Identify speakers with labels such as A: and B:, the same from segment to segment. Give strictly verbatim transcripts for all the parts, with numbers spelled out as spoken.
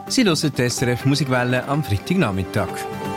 A: Sie hören die S R F Musikwelle am Freitagnachmittag.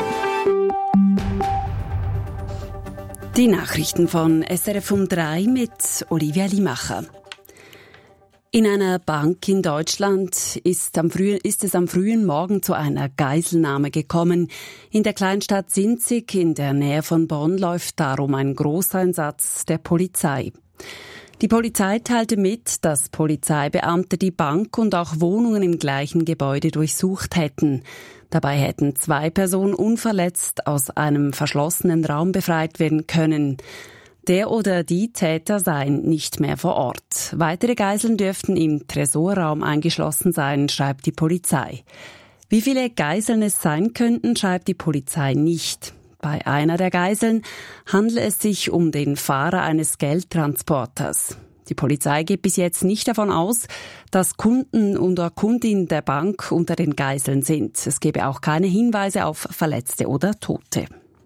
B: Die Nachrichten von S R F um drei mit Olivia Limacher. In einer Bank in Deutschland ist, am frühen, ist es am frühen Morgen zu einer Geiselnahme gekommen. In der Kleinstadt Sinzig in der Nähe von Bonn läuft darum ein Großeinsatz der Polizei. Die Polizei teilte mit, dass Polizeibeamte die Bank und auch Wohnungen im gleichen Gebäude durchsucht hätten. Dabei hätten zwei Personen unverletzt aus einem verschlossenen Raum befreit werden können. Der oder die Täter seien nicht mehr vor Ort. Weitere Geiseln dürften im Tresorraum eingeschlossen sein, schreibt die Polizei. Wie viele Geiseln es sein könnten, schreibt die Polizei nicht. Bei einer der Geiseln handelt es sich um den Fahrer eines Geldtransporters. Die Polizei geht bis jetzt nicht davon aus, dass Kunden oder Kundinnen der Bank unter den Geiseln sind. Es gebe auch keine Hinweise auf Verletzte oder Tote.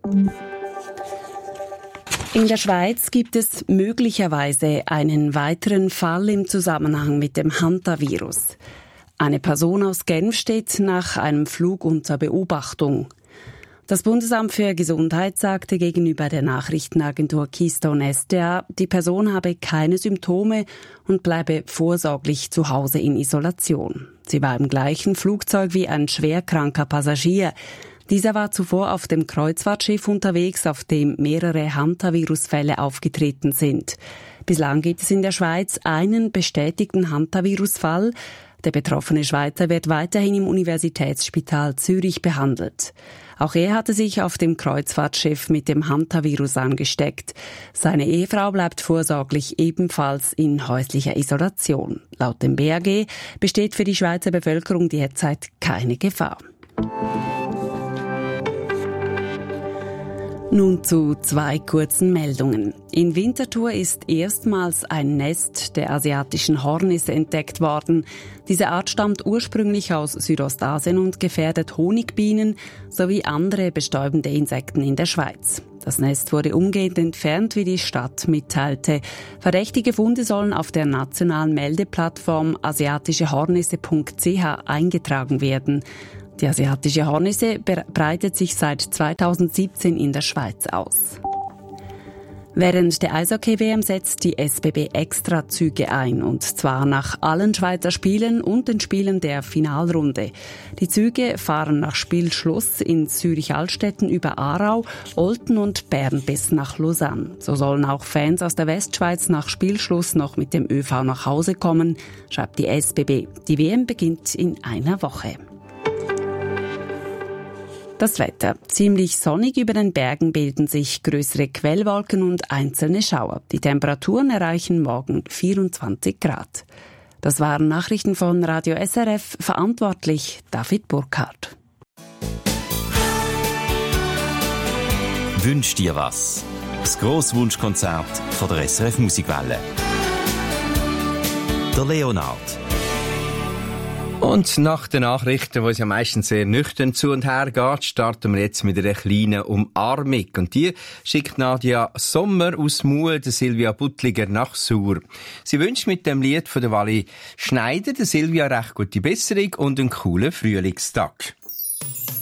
B: In der Schweiz gibt es möglicherweise einen weiteren Fall im Zusammenhang mit dem Hantavirus. Eine Person aus Genf steht nach einem Flug unter Beobachtung. Das Bundesamt für Gesundheit sagte gegenüber der Nachrichtenagentur Keystone S D A, die Person habe keine Symptome und bleibe vorsorglich zu Hause in Isolation. Sie war im gleichen Flugzeug wie ein schwerkranker Passagier. Dieser war zuvor auf dem Kreuzfahrtschiff unterwegs, auf dem mehrere Hantavirus-Fälle aufgetreten sind. Bislang gibt es in der Schweiz einen bestätigten Hantavirus-Fall. Der betroffene Schweizer wird weiterhin im Universitätsspital Zürich behandelt. Auch er hatte sich auf dem Kreuzfahrtschiff mit dem Hantavirus angesteckt. Seine Ehefrau bleibt vorsorglich ebenfalls in häuslicher Isolation. Laut dem B A G besteht für die Schweizer Bevölkerung derzeit keine Gefahr. Nun zu zwei kurzen Meldungen. In Winterthur ist erstmals ein Nest der asiatischen Hornisse entdeckt worden. Diese Art stammt ursprünglich aus Südostasien und gefährdet Honigbienen sowie andere bestäubende Insekten in der Schweiz. Das Nest wurde umgehend entfernt, wie die Stadt mitteilte. Verdächtige Funde sollen auf der nationalen Meldeplattform asiatische hornisse punkt c h eingetragen werden. Die asiatische Hornisse breitet sich seit zweitausendsiebzehn in der Schweiz aus. Während der Eishockey-W M setzt die S B B Extrazüge ein, und zwar nach allen Schweizer Spielen und den Spielen der Finalrunde. Die Züge fahren nach Spielschluss in Zürich-Altstetten über Aarau, Olten und Bern bis nach Lausanne. So sollen auch Fans aus der Westschweiz nach Spielschluss noch mit dem ÖV nach Hause kommen, schreibt die S B B. Die W M beginnt in einer Woche. Das Wetter. Ziemlich sonnig, über den Bergen bilden sich größere Quellwolken und einzelne Schauer. Die Temperaturen erreichen morgen vierundzwanzig Grad. Das waren Nachrichten von Radio S R F, verantwortlich David Burkhardt.
C: Wünsch dir was? Das Grosswunschkonzert von der S R F Musikwelle. Der Leonard.
A: Und nach den Nachrichten, wo es ja meistens sehr nüchtern zu und her geht, starten wir jetzt mit einer kleinen Umarmung. Und die schickt Nadia Sommer aus Mue, der Silvia Buttliger nach Sur. Sie wünscht mit dem Lied von der Wally Schneider der Silvia recht gute Besserung und einen coolen Frühlingstag.